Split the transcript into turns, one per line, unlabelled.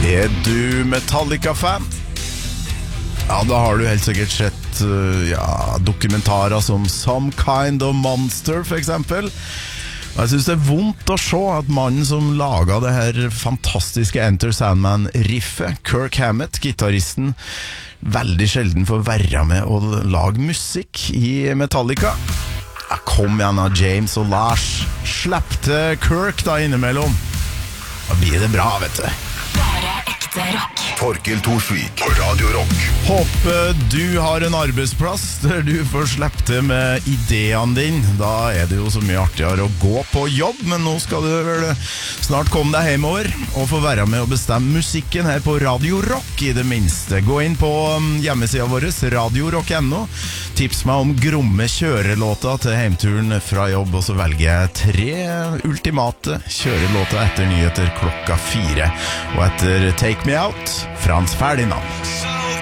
Er du Metallica-fan? Ja, da har du helt sikkert sett dokumentarer som Some Kind of Monster, for eksempel. Og jeg synes det er vondt å se at mannen som laget det her fantastiske Enter Sandman-riffet, Kirk Hammett, gitarristen, veldig sjelden får være med og lage musikk i Metallica. Ja, kom igjen da, James og Lars. Slipp til Kirk da innimellom. Da blir det bra, vet du.
Bare ekte rock.
Torkild Thorsvik på Radio Rock.
Håper du har en arbeidsplass der du får slippe til med ideene dine. Da er det jo så mye artigere å gå på jobb, men nå skal du vel snart komme deg hjemover og få være med og bestemme musikken her på Radio Rock i det minste. Gå inn på hjemmesiden vår, radiorock.no. Tips meg om gromme kjørelåter til heimturen fra jobb, og så velger jeg 3 ultimate kjørelåter etter nyheter klokka 4. Og etter Take Me Out, Frans Ferdinand.